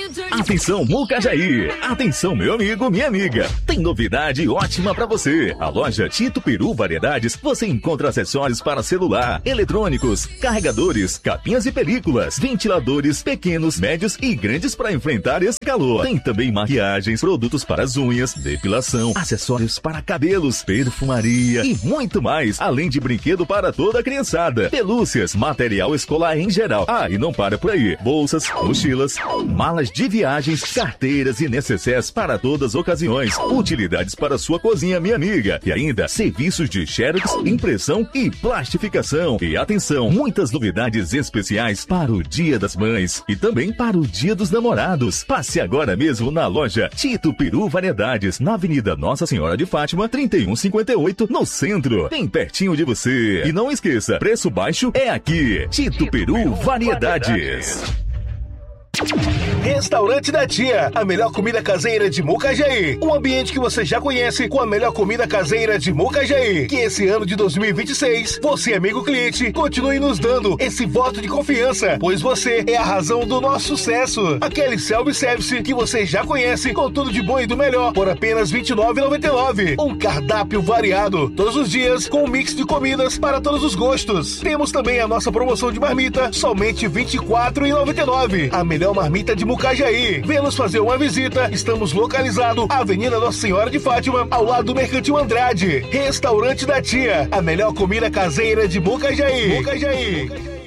Atenção, Mucajaí! Atenção, meu amigo, minha amiga! Tem novidade ótima pra você! A loja Tito Peru Variedades, você encontra acessórios para celular, eletrônicos, carregadores, capinhas e películas, ventiladores pequenos, médios e grandes para enfrentar esse calor. Tem também maquiagens, produtos para as unhas, depilação, acessórios para cabelos, perfumaria e muito mais, além de brinquedo para toda a criançada, pelúcias, material escolar em geral. Ah, e não para por aí. Bolsas, mochilas, malas de viagens, carteiras e necessários para todas as ocasiões, utilidades para sua cozinha, minha amiga, e ainda serviços de xerox, impressão e plastificação. E atenção, muitas novidades especiais para o Dia das Mães e também para o Dia dos Namorados. Passe agora mesmo na loja Tito Peru Variedades, na Avenida Nossa Senhora de Fátima, 3158, no centro, bem pertinho de você. E não esqueça, preço baixo é aqui. Tito Peru Variedades. Restaurante da Tia, a melhor comida caseira de Mucajaí. Um ambiente que você já conhece com a melhor comida caseira de Mucajaí. Que esse ano de 2026, você, amigo cliente, continue nos dando esse voto de confiança, pois você é a razão do nosso sucesso. Aquele self-service que você já conhece com tudo de bom e do melhor por apenas R$ 29,99. Um cardápio variado, todos os dias com um mix de comidas para todos os gostos. Temos também a nossa promoção de marmita, somente R$ 24,99. A melhor marmita de Mucajaí. Venha nos fazer uma visita. Estamos localizados na Avenida Nossa Senhora de Fátima, ao lado do Mercantil Andrade. Restaurante da Tia, a melhor comida caseira de Mucajaí. Mucajaí.